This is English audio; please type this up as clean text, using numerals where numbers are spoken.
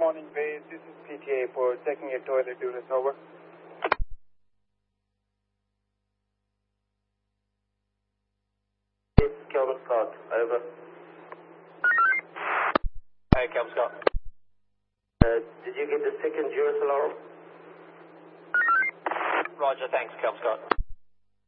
morning, base. This is PTA for checking your toilet units. Over. Kelvin Scott, over. Hey, Kelvin Scott. Did you get the second Juris alarm? Roger, thanks, Kelvin Scott.